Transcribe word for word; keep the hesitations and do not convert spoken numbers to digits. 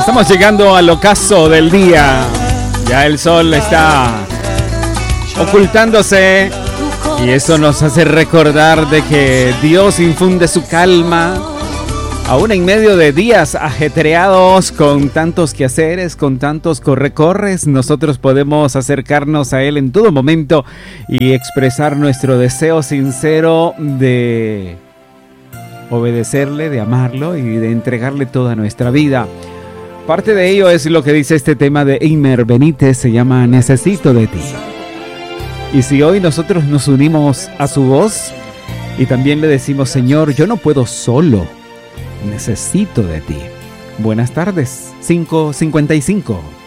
Estamos llegando al ocaso del día. Ya el sol está ocultándose y eso nos hace recordar de que Dios infunde su calma aún en medio de días ajetreados con tantos quehaceres, con tantos corre-corres. Nosotros podemos acercarnos a Él en todo momento y expresar nuestro deseo sincero de obedecerle, de amarlo y de entregarle toda nuestra vida. Parte de ello es lo que dice este tema de Eimer Benítez, se llama Necesito de ti. Y si hoy nosotros nos unimos a su voz y también le decimos, Señor, yo no puedo solo, necesito de ti. Buenas tardes, cinco cincuenta y cinco.